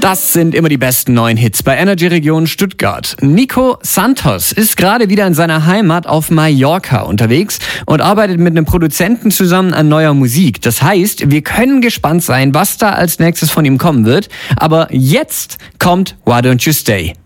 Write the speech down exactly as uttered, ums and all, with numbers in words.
Das sind immer die besten neuen Hits bei Energy Region Stuttgart. Nico Santos ist gerade wieder in seiner Heimat auf Mallorca unterwegs und arbeitet mit einem Produzenten zusammen an neuer Musik. Das heißt, wir können gespannt sein, was da als nächstes von ihm kommen wird. Aber jetzt kommt Why Don't You Stay?